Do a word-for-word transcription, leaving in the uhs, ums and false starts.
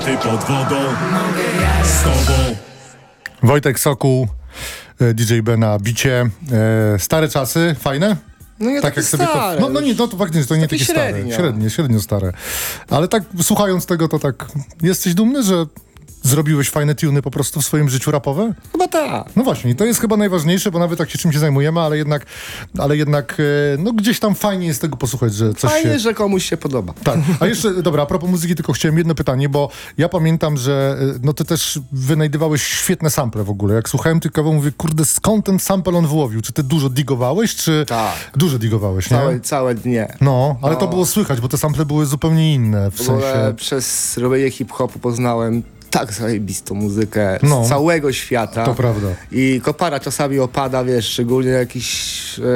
ty pod wodą, z tobą. Wojtek Sokół, D J B na bicie. E, stare czasy, fajne? No nie Tak takie jak sobie to, stare. no, no nie, no to faktycznie to nie takie takie stare. średnio. Średnie, średnio stare. Ale tak słuchając tego, to tak jesteś dumny, że zrobiłeś fajne tuny po prostu w swoim życiu rapowe? Chyba tak. No właśnie, i to jest chyba najważniejsze, bo nawet tak się czym się zajmujemy, ale jednak, ale jednak e, no gdzieś tam fajnie jest tego posłuchać, że coś Fajnie, się... że komuś się podoba. Tak, a jeszcze, dobra, a propos muzyki, tylko chciałem jedno pytanie, bo ja pamiętam, że e, no ty też wynajdowałeś świetne sample w ogóle. Jak słuchałem tylko, mówię, kurde, skąd ten sample on wyłowił? Czy ty dużo digowałeś, czy... Tak. Dużo digowałeś, nie? Całe, całe dnie. No, ale No. to było słychać, bo te sample były zupełnie inne, w W ogóle sensie... przez robienie hip-hopu poznałem tak zajebistą muzykę No. z całego świata. To prawda. I kopara czasami opada, wiesz, szczególnie jakiś